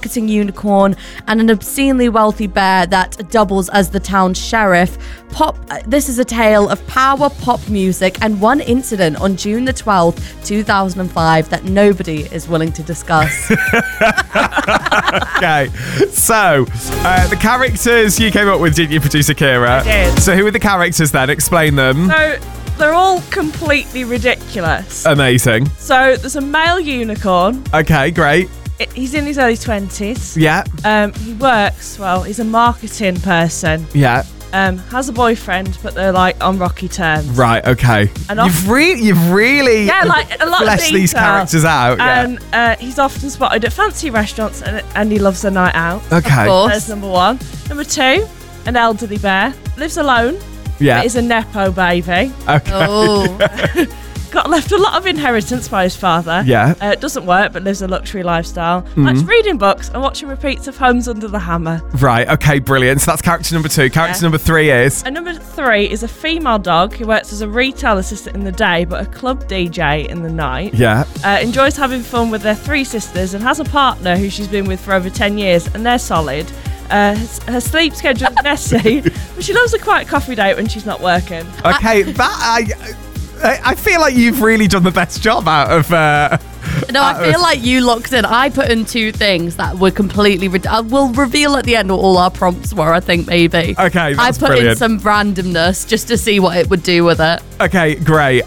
marketing unicorn, and an obscenely wealthy bear that doubles as the town's sheriff. This is a tale of power pop music and one incident on June the 12th, 2005 that nobody is willing to discuss. Okay, so the characters you came up with, didn't you, producer Kira? I did. So who are the characters then? Explain them. So they're all completely ridiculous. Amazing. So there's a male unicorn. Okay, great. He's in his early 20s. Yeah. He works, he's a marketing person. Yeah. Has a boyfriend, but they're like on rocky terms. Right, okay. And You've really like a lot of fleshed detail. these characters out. And he's often spotted at fancy restaurants, and he loves a night out. Okay. Of course. There's number one. Number two, an elderly bear. Lives alone. Yeah. Is a Nepo baby. Okay. Oh. Got left a lot of inheritance by his father. Yeah. Doesn't work, but lives a luxury lifestyle. Likes reading books and watching repeats of Homes Under the Hammer. Right, okay, brilliant. So that's character number 2. Character number 3 is? And number 3 is a female dog who works as a retail assistant in the day, but a club DJ in the night. Yeah. Enjoys having fun with their 3 sisters and has a partner who she's been with for over 10 years, and they're solid. Her sleep schedule is messy, but she loves a quiet coffee date when she's not working. Okay, I feel like you've really done the best job out of... No, I feel like you locked in. I put in 2 things that were completely... we'll reveal at the end what all our prompts were, I think, maybe. Okay, that's I put brilliant. in some randomness just to see what it would do with it. Okay, great.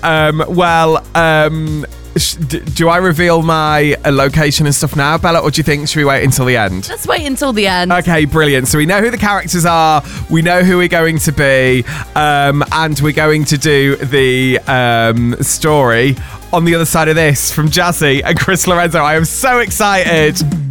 Do I reveal my location and stuff now, Bella, or do you think should we wait until the end? Let's wait until the end. Okay, brilliant. So we know who the characters are, we know who we're going to be, and we're going to do the story on the other side of this from Jazzy and Chris Lorenzo. I am so excited.